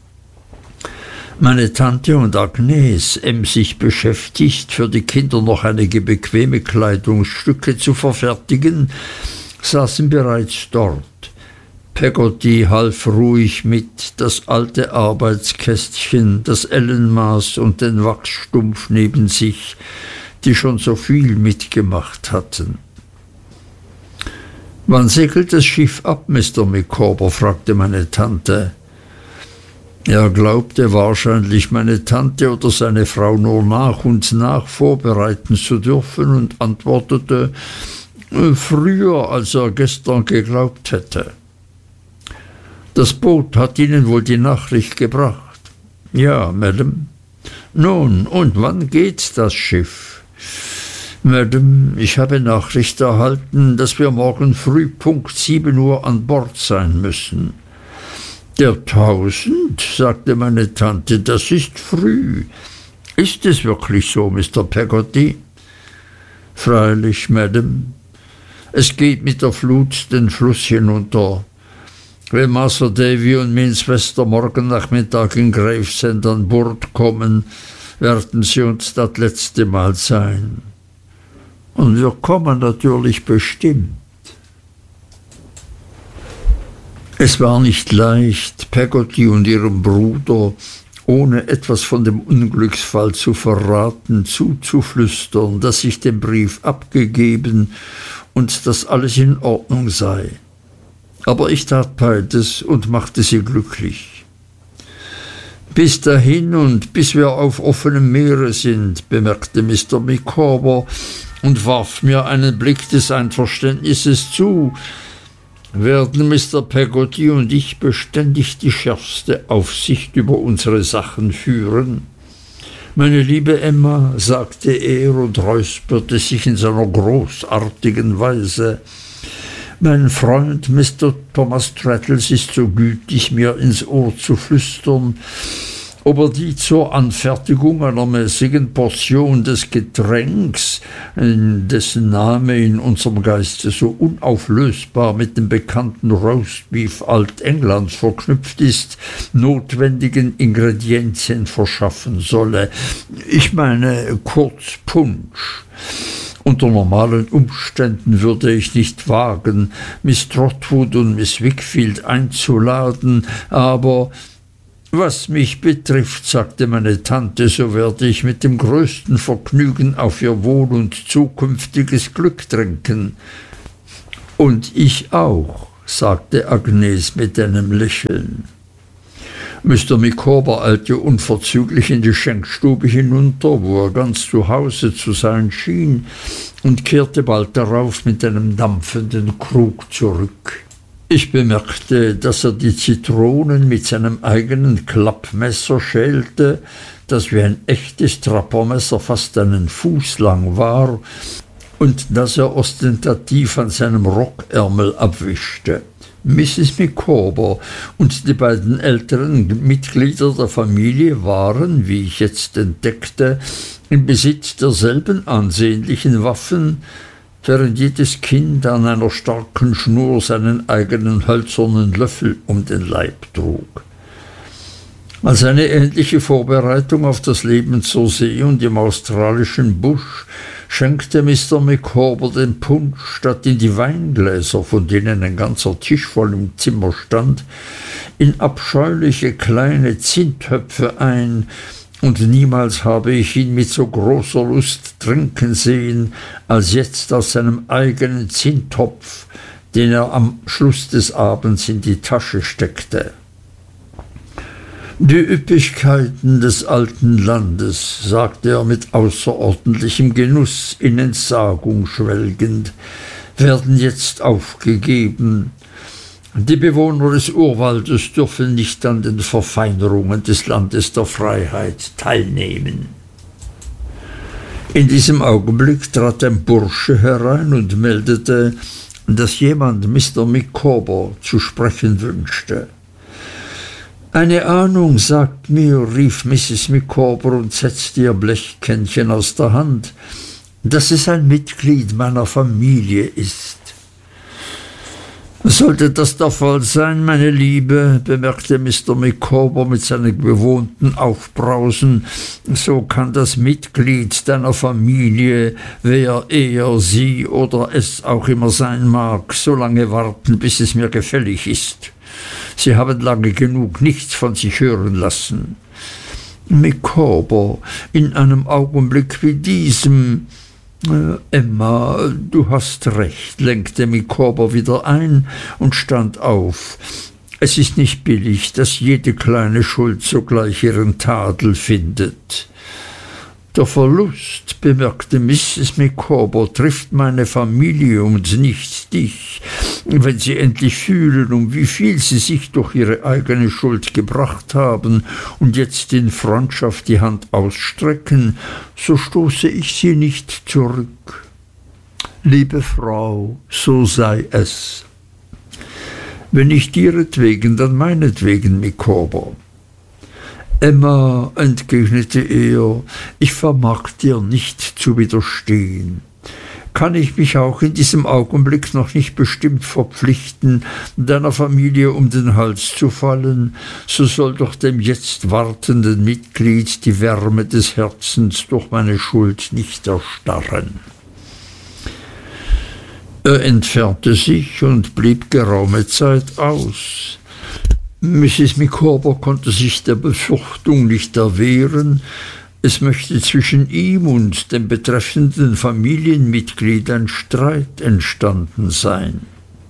Meine Tante und Agnes, emsig beschäftigt, für die Kinder noch einige bequeme Kleidungsstücke zu verfertigen, saßen bereits dort. Peggotty half ruhig mit, das alte Arbeitskästchen, das Ellenmaß und den Wachsstumpf neben sich, die schon so viel mitgemacht hatten. »Wann segelt das Schiff ab, Mr. Micawber?« fragte meine Tante. Er glaubte wahrscheinlich, meine Tante oder seine Frau nur nach und nach vorbereiten zu dürfen und antwortete, früher, als er gestern geglaubt hätte. »Das Boot hat Ihnen wohl die Nachricht gebracht?« »Ja, Madam.« »Nun, und wann geht das Schiff?« »Madam, ich habe Nachricht erhalten, dass wir morgen früh Punkt 7 Uhr an Bord sein müssen.« »Der 1000«, sagte meine Tante, »das ist früh. Ist es wirklich so, Mr. Peggotty?« »Freilich, Madam. Es geht mit der Flut den Fluss hinunter. Wenn Masr Davy und meine Schwester morgen Nachmittag in Gravesend an Bord kommen, werden sie uns das letzte Mal sein. Und wir kommen natürlich bestimmt.« Es war nicht leicht, Peggotty und ihrem Bruder, ohne etwas von dem Unglücksfall zu verraten, zuzuflüstern, dass ich den Brief abgegeben und dass alles in Ordnung sei. Aber ich tat beides und machte sie glücklich. »Bis dahin und bis wir auf offenem Meere sind«, bemerkte Mr. Micawber und warf mir einen Blick des Einverständnisses zu, »werden Mr. Peggotty und ich beständig die schärfste Aufsicht über unsere Sachen führen. Meine liebe Emma«, sagte er und räusperte sich in seiner großartigen Weise, »mein Freund Mr. Thomas Traddles ist so gütig, mir ins Ohr zu flüstern, ob er die zur Anfertigung einer mäßigen Portion des Getränks, dessen Name in unserem Geiste so unauflösbar mit dem bekannten Roastbeef Altenglands verknüpft ist, notwendigen Ingredienzien verschaffen solle. Ich meine kurz Punsch. Unter normalen Umständen würde ich nicht wagen, Miss Trotwood und Miss Wickfield einzuladen, aber Was mich betrifft, sagte meine Tante, so werde ich mit dem größten Vergnügen auf ihr Wohl und zukünftiges Glück trinken. Und ich auch, sagte Agnes mit einem Lächeln. Mr. Micawber eilte unverzüglich in die Schenkstube hinunter, wo er ganz zu Hause zu sein schien, und kehrte bald darauf mit einem dampfenden Krug zurück. Ich bemerkte, dass er die Zitronen mit seinem eigenen Klappmesser schälte, das wie ein echtes Trappermesser fast einen Fuß lang war, und dass er ostentativ an seinem Rockärmel abwischte. Mrs. Micawber und die beiden älteren Mitglieder der Familie waren, wie ich jetzt entdeckte, im Besitz derselben ansehnlichen Waffen, während jedes Kind an einer starken Schnur seinen eigenen hölzernen Löffel um den Leib trug. Als eine ähnliche Vorbereitung auf das Leben zur See und im australischen Busch schenkte Mr. Micawber den Punsch statt in die Weingläser, von denen ein ganzer Tisch voll im Zimmer stand, in abscheuliche kleine Zinntöpfe ein, und niemals habe ich ihn mit so großer Lust trinken sehen, als jetzt aus seinem eigenen Zinntopf, den er am Schluss des Abends in die Tasche steckte. Die Üppigkeiten des alten Landes, sagte er mit außerordentlichem Genuss in Entsagung schwelgend, werden jetzt aufgegeben. Die Bewohner des Urwaldes dürfen nicht an den Verfeinerungen des Landes der Freiheit teilnehmen. In diesem Augenblick trat ein Bursche herein und meldete, dass jemand Mr. Micawber zu sprechen wünschte. »Eine Ahnung sagt mir«, rief Mrs. Micawber und setzte ihr Blechkännchen aus der Hand, »dass es ein Mitglied meiner Familie ist.« »Sollte das der Fall sein, meine Liebe«, bemerkte Mr. Micawber mit seinem gewohnten Aufbrausen, »so kann das Mitglied deiner Familie, wer er, sie oder es auch immer sein mag, so lange warten, bis es mir gefällig ist. Sie haben lange genug nichts von sich hören lassen.« »Micawber, in einem Augenblick wie diesem...« »Emma, du hast recht«, lenkte Micawber wieder ein und stand auf. »Es ist nicht billig, dass jede kleine Schuld sogleich ihren Tadel findet.« »Der Verlust«, bemerkte Mrs. Micawber, »trifft meine Familie und nicht dich. Wenn sie endlich fühlen, um wie viel sie sich durch ihre eigene Schuld gebracht haben und jetzt in Freundschaft die Hand ausstrecken, so stoße ich sie nicht zurück. Liebe Frau, so sei es. Wenn nicht ihretwegen, dann meinetwegen, Micawber.« »Emma«, entgegnete er, »ich vermag dir nicht zu widerstehen. Kann ich mich auch in diesem Augenblick noch nicht bestimmt verpflichten, deiner Familie um den Hals zu fallen, so soll doch dem jetzt wartenden Mitglied die Wärme des Herzens durch meine Schuld nicht erstarren.« Er entfernte sich und blieb geraume Zeit aus. Mrs. Micawber konnte sich der Befürchtung nicht erwehren, es möchte zwischen ihm und dem betreffenden Familienmitglied ein Streit entstanden sein.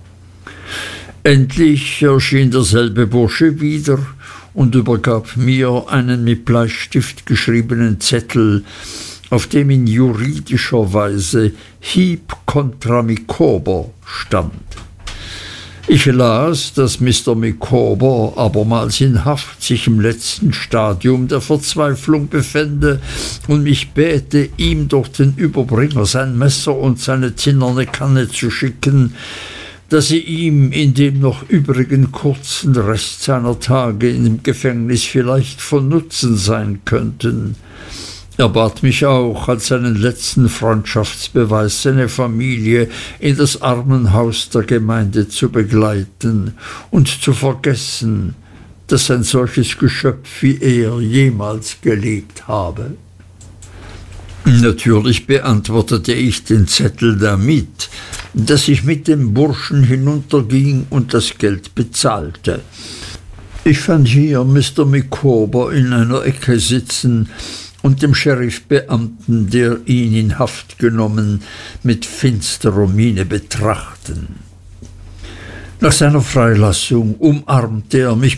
Endlich erschien derselbe Bursche wieder und übergab mir einen mit Bleistift geschriebenen Zettel, auf dem in juridischer Weise Heep contra Micawber stand. Ich las, dass Mr. Micawber abermals in Haft sich im letzten Stadium der Verzweiflung befände und mich bäte, ihm durch den Überbringer sein Messer und seine zinnerne Kanne zu schicken, da sie ihm in dem noch übrigen kurzen Rest seiner Tage im Gefängnis vielleicht von Nutzen sein könnten. Er bat mich auch, als einen letzten Freundschaftsbeweis seine Familie in das Armenhaus der Gemeinde zu begleiten und zu vergessen, dass ein solches Geschöpf wie er jemals gelebt habe. Natürlich beantwortete ich den Zettel damit, dass ich mit dem Burschen hinunterging und das Geld bezahlte. Ich fand hier Mr. Micawber in einer Ecke sitzen und dem Sheriffbeamten, der ihn in Haft genommen, mit finsterer Miene betrachten. Nach seiner Freilassung umarmte er mich